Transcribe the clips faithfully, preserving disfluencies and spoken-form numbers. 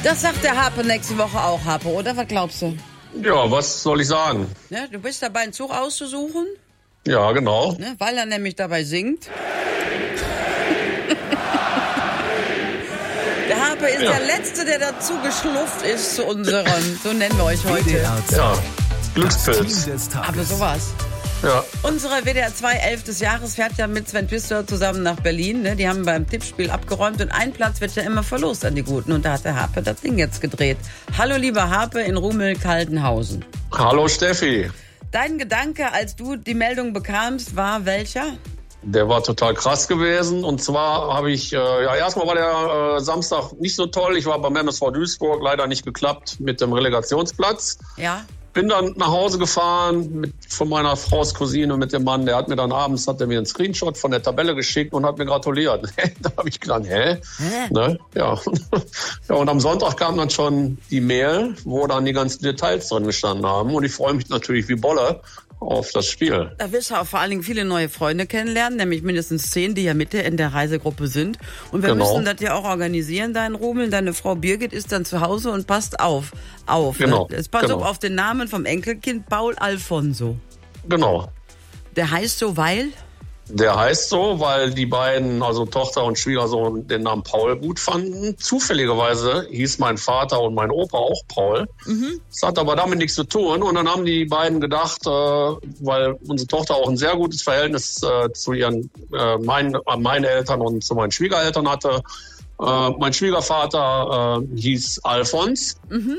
Das sagt der Harpe nächste Woche auch, Harpe, oder? Was glaubst du? Ja, was soll ich sagen? Ja, du bist dabei, einen Zug auszusuchen? Ja, genau. Ne, weil er nämlich dabei singt. Der Harpe ist ja. der Letzte, der dazu geschlufft ist zu unserem, so nennen wir euch heute. Ja, Glückspilz. Aber sowas. Ja. Unsere W D R zwei elf des Jahres fährt ja mit Sven Pfister zusammen nach Berlin. Ne? Die haben beim Tippspiel abgeräumt und ein Platz wird ja immer verlost an die Guten. Und da hat der Harpe das Ding jetzt gedreht. Hallo, lieber Harpe in Rummel-Kaltenhausen. Hallo, Steffi. Dein Gedanke, als du die Meldung bekamst, war welcher? Der war total krass gewesen. Und zwar habe ich, äh, ja, erstmal war der äh, Samstag nicht so toll. Ich war beim M S V Duisburg, leider nicht geklappt mit dem Relegationsplatz. Ja. Bin dann nach Hause gefahren mit, von meiner Frau's Cousine mit dem Mann. Der hat mir dann abends hat er mir einen Screenshot von der Tabelle geschickt und hat mir gratuliert. Da habe ich gedacht, hä? Hä? Ne? Ja. Ja, und am Sonntag kam dann schon die Mail, wo dann die ganzen Details drin gestanden haben. Und ich freue mich natürlich wie Bolle auf das Spiel. Da wirst du auch vor allen Dingen viele neue Freunde kennenlernen, nämlich mindestens zehn, die ja mit dir in der Reisegruppe sind. Und wir genau. müssen das ja auch organisieren, deinen Rummel. Deine Frau Birgit ist dann zu Hause und passt auf. auf genau. Ne? Jetzt pass genau. auf den Namen vom Enkelkind Paul Alfonso. Genau. Der heißt so, weil? Der heißt so, weil die beiden, also Tochter und Schwiegersohn, den Namen Paul gut fanden. Zufälligerweise hieß mein Vater und mein Opa auch Paul. Mhm. Das hat aber damit nichts zu tun. Und dann haben die beiden gedacht, äh, weil unsere Tochter auch ein sehr gutes Verhältnis äh, zu ihren, äh, meinen, äh, meinen Eltern und zu meinen Schwiegereltern hatte. Äh, mein Schwiegervater äh, hieß Alfons. Mhm.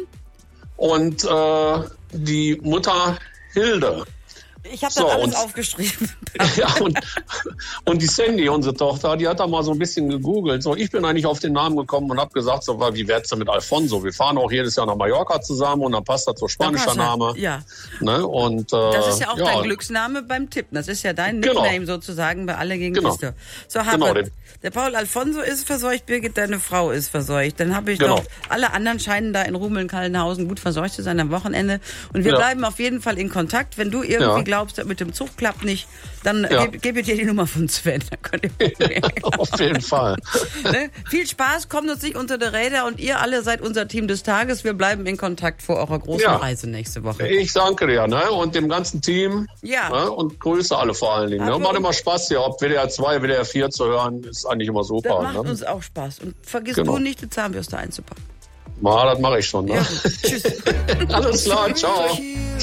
Und äh, die Mutter Hilde. Ich habe das so, alles und, aufgeschrieben. Ja, und, und die Sandy, unsere Tochter, die hat da mal so ein bisschen gegoogelt. So, ich bin eigentlich auf den Namen gekommen und habe gesagt, so, wie wär's denn mit Alfonso? Wir fahren auch jedes Jahr nach Mallorca zusammen und dann passt das so spanischer Name. Ja. Ne? Und, äh, das ist ja auch ja. dein Glücksname beim Tippen. Das ist ja dein Nickname genau. sozusagen bei Alle gegen genau. Christo. So, Harpe, genau, der, der Paul Alfonso ist verseucht, Birgit, deine Frau ist verseucht. Dann habe ich genau. noch, alle anderen scheinen da in Rumeln-Kaltenhausen gut verseucht zu sein am Wochenende. Und wir ja. bleiben auf jeden Fall in Kontakt. Wenn du irgendwie ja. glaubst, mit dem Zug klappt nicht, dann ja. gebe geb ich dir die Nummer von Sven. Dann könnt ihr auf jeden Fall. Ne? Viel Spaß, kommt uns nicht unter die Räder und ihr alle seid unser Team des Tages. Wir bleiben in Kontakt vor eurer großen ja. Reise nächste Woche. Ich danke dir, ne? Und dem ganzen Team. Ja. Ne? Und grüße alle vor allen Dingen. Ne? Macht immer Spaß hier, ob W D R zwei, W D R vier zu hören, ist eigentlich immer super. Das macht ne? uns auch Spaß. Und vergiss genau. du nicht, die Zahnbürste einzupacken. Na, das mache ich schon. Ne? Ja, tschüss. Alles klar, ciao.